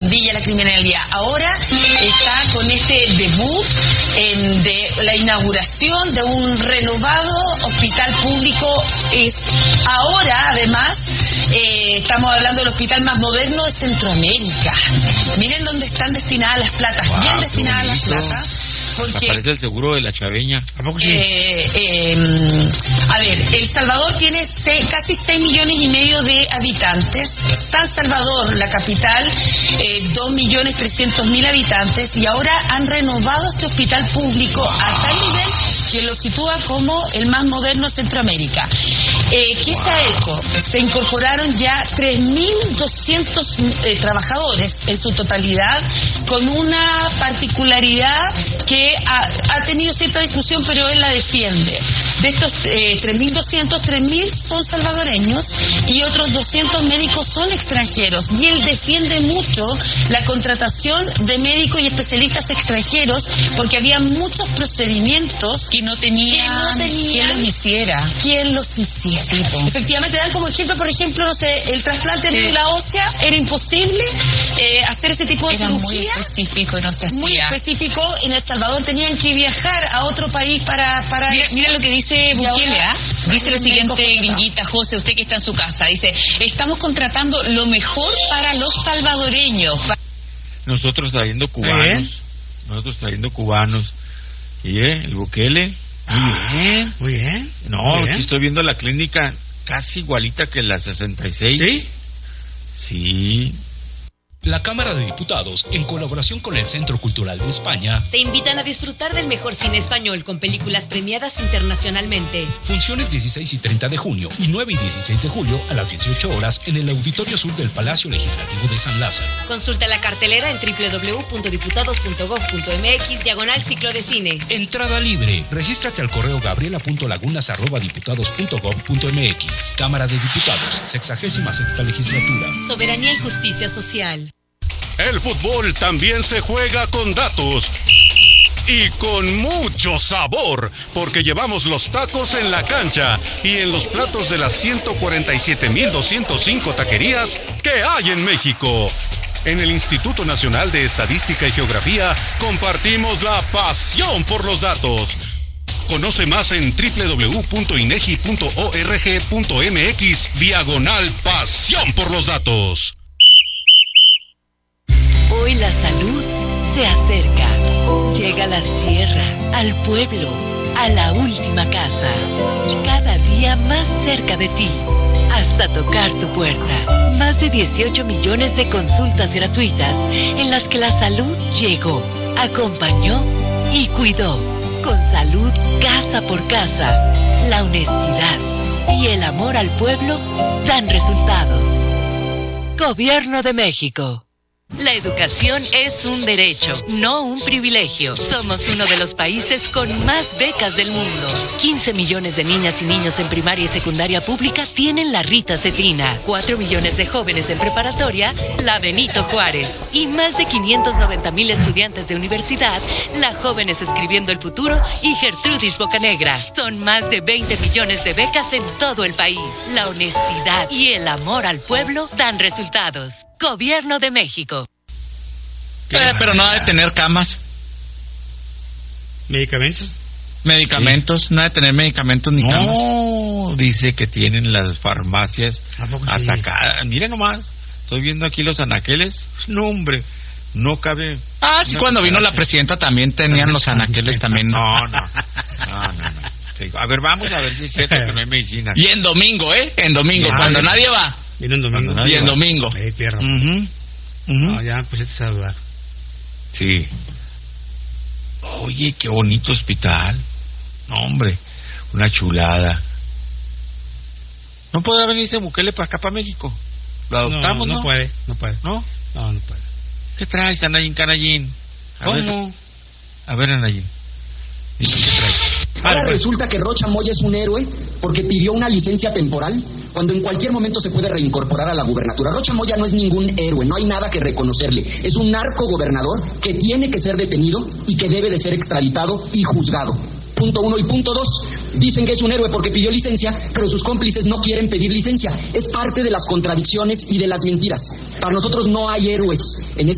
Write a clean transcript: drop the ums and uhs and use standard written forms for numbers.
pandillas, la criminalidad. Ahora está con este debut de la inauguración de un renovado hospital público. Es ahora, además, estamos hablando del hospital más moderno de Centroamérica. Miren dónde están destinadas las platas, bien destinadas las platas. Porque, parece el seguro de la Chaveña. ¿A poco sí? A ver, El Salvador tiene casi 6,5 millones de habitantes. San Salvador, la capital, 2,300,000 habitantes. Y ahora han renovado este hospital público a tal nivel que lo sitúa como el más moderno de Centroamérica. ¿Qué se ha hecho? Se incorporaron ya 3,200 trabajadores en su totalidad, con una particularidad que ha tenido cierta discusión, pero él la defiende. De estos 3,200, 3,000 son salvadoreños y otros 200 médicos son extranjeros. Y él defiende mucho la contratación de médicos y especialistas extranjeros, porque había muchos procedimientos que no tenían quien los hiciera. Sí, efectivamente, dan como ejemplo, por ejemplo, no sé, el trasplante de médula ósea era imposible hacer ese tipo de cirugía. Muy específico y no se hacía. Muy específico. En El Salvador tenían que viajar a otro país para mira lo que dice Bukele, dice lo siguiente, gringuita, José, usted que está en su casa, dice: estamos contratando lo mejor para los salvadoreños. Nosotros trayendo cubanos. Y el Bukele. Muy bien. No, aquí estoy viendo la clínica casi igualita que la 66. ¿Sí? Sí. La Cámara de Diputados, en colaboración con el Centro Cultural de España, te invitan a disfrutar del mejor cine español con películas premiadas internacionalmente. Funciones 16 y 30 de junio y 9 y 16 de julio a las 18 horas en el Auditorio Sur del Palacio Legislativo de San Lázaro. Consulta la cartelera en www.diputados.gov.mx/ciclo de cine. Entrada libre. Regístrate al correo gabriela.lagunas@diputados.gov.mx. Cámara de Diputados, 66ª Legislatura. Soberanía y justicia social. El fútbol también se juega con datos y con mucho sabor, porque llevamos los tacos en la cancha y en los platos de las 147,205 taquerías que hay en México. En el Instituto Nacional de Estadística y Geografía compartimos la pasión por los datos. Conoce más en www.inegi.org.mx/pasión por los datos. Hoy la salud se acerca. Llega a la sierra, al pueblo, a la última casa. Cada día más cerca de ti, hasta tocar tu puerta. Más de 18 millones de consultas gratuitas en las que la salud llegó, acompañó y cuidó. Con salud casa por casa, la honestidad y el amor al pueblo dan resultados. Gobierno de México. La educación es un derecho, no un privilegio. Somos uno de los países con más becas del mundo. 15 millones de niñas y niños en primaria y secundaria pública tienen la Rita Cetrina. 4 millones de jóvenes en preparatoria, la Benito Juárez. Y más de 590,000 estudiantes de universidad, la Jóvenes Escribiendo el Futuro y Gertrudis Bocanegra. Son más de 20 millones de becas en todo el país. La honestidad y el amor al pueblo dan resultados. Gobierno de México. Pero no ha de tener camas. ¿Medicamentos? Sí. No ha de tener medicamentos ni camas. No, dice que tienen las farmacias atacadas. Mire nomás, estoy viendo aquí los anaqueles. No, hombre, no cabe. Sí, cuando vino la presidenta también tenían los anaqueles también. No. A ver, vamos a ver si es cierto que no hay medicina. Y en domingo, En domingo, cuando nadie va. Viene en domingo. Y en domingo. Tierra. No, ya pusiste a dudar. Sí. Oye, qué bonito hospital. No, hombre, una chulada. ¿No podrá venirse Bukele para acá, para México? ¿Lo adoptamos, no? No puede. ¿No? No puede. ¿Qué traes, Anayín Canayín? ¿Cómo? A ver, Anayín. ¿Qué traes? Ahora resulta que Rocha Moya es un héroe porque pidió una licencia temporal cuando en cualquier momento se puede reincorporar a la gubernatura. Rocha Moya no es ningún héroe, no hay nada que reconocerle. Es un narcogobernador que tiene que ser detenido y que debe de ser extraditado y juzgado. Punto 1 y punto 2. Dicen que es un héroe porque pidió licencia, pero sus cómplices no quieren pedir licencia. Es parte de las contradicciones y de las mentiras. Para nosotros no hay héroes en